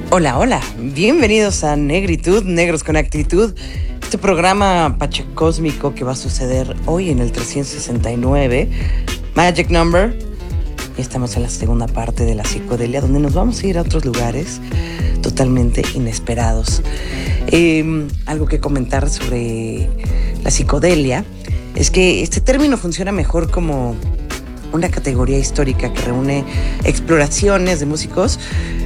Hola, hola, bienvenidos a Negritud, Negros con Actitud, este programa pachecósmico que va a suceder hoy en el 369, Magic Number. Estamos en la segunda parte de la psicodelia, donde nos vamos a ir a otros lugares totalmente inesperados. Algo que comentar sobre la psicodelia es que este término funciona mejor como una categoría histórica que reúne exploraciones de músicos,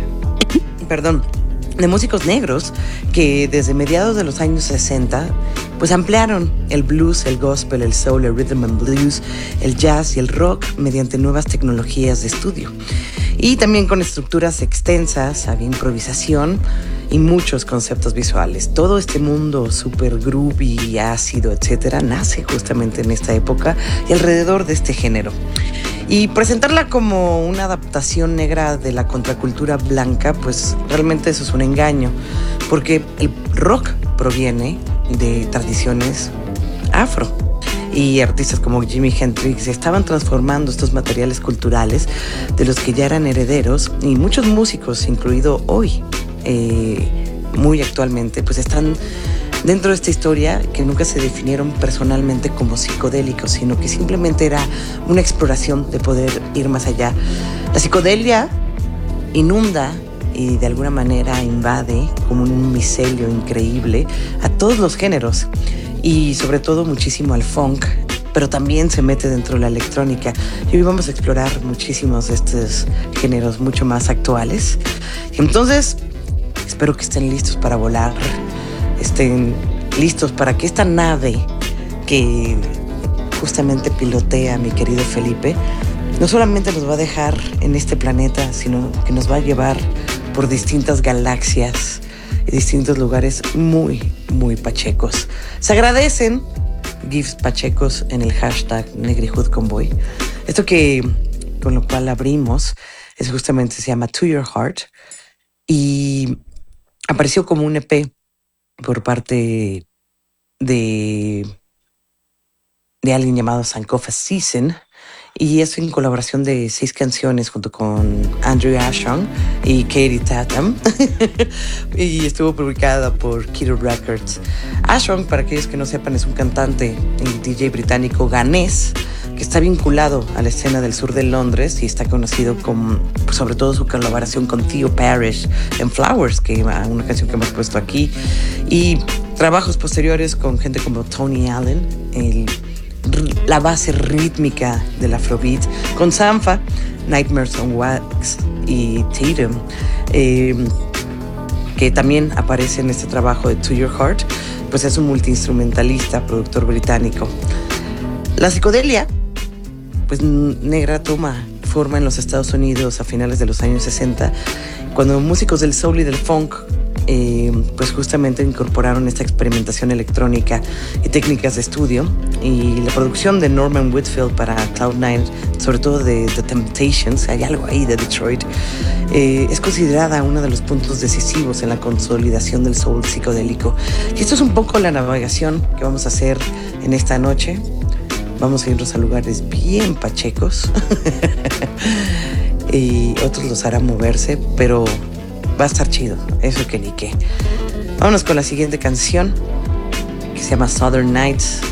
de músicos negros que desde mediados de los años 60 pues ampliaron el blues, el gospel, el soul, el rhythm and blues, el jazz y el rock mediante nuevas tecnologías de estudio. Y también con estructuras extensas, había improvisación y muchos conceptos visuales. Todo este mundo super groovy, ácido, etcétera, nace justamente en esta época y alrededor de este género. Y presentarla como una adaptación negra de la contracultura blanca, pues realmente eso es un engaño, porque el rock proviene de tradiciones afro. Y artistas como Jimi Hendrix estaban transformando estos materiales culturales de los que ya eran herederos, y muchos músicos, incluido hoy, muy actualmente, pues están dentro de esta historia que nunca se definieron personalmente como psicodélicos, sino que simplemente era una exploración de poder ir más allá. La psicodelia inunda y de alguna manera invade como un micelio increíble a todos los géneros y sobre todo muchísimo al funk, pero también se mete dentro de la electrónica. Y hoy vamos a explorar muchísimos de estos géneros mucho más actuales. Entonces, espero que estén listos para volar, estén listos para que esta nave que justamente pilotea mi querido Felipe no solamente nos va a dejar en este planeta, sino que nos va a llevar por distintas galaxias y distintos lugares muy, muy pachecos. Se agradecen GIFs pachecos en el hashtag Negrihood Convoy. Esto que con lo cual abrimos es justamente, se llama To Your Heart, y apareció como un EP por parte de, de alguien llamado Sankofa Season, y es en colaboración de 6 canciones junto con Andrew Ashong y Katie Tatum y estuvo publicada por Kiddo Records. Ashong, para aquellos que no sepan, es un cantante y DJ británico ganés que está vinculado a la escena del sur de Londres y está conocido con, pues, sobre todo su colaboración con Theo Parrish en Flowers, que es una canción que hemos puesto aquí, y trabajos posteriores con gente como Tony Allen, la base rítmica del Afrobeat, con Sampha, Nightmares on Wax y Tatum, que también aparece en este trabajo de To Your Heart. Pues es un multiinstrumentalista, productor británico. La psicodelia, pues negra, toma forma en los Estados Unidos a finales de los años 60, cuando músicos del soul y del funk pues justamente incorporaron esta experimentación electrónica y técnicas de estudio, y la producción de Norman Whitfield para Cloud9, sobre todo de The Temptations, hay algo ahí de Detroit, es considerada uno de los puntos decisivos en la consolidación del soul psicodélico. Y esto es un poco la navegación que vamos a hacer en esta noche. Vamos a irnos a lugares bien pachecos y otros los harán moverse, pero va a estar chido, eso que ni qué. Vámonos con la siguiente canción, que se llama Southern Nights,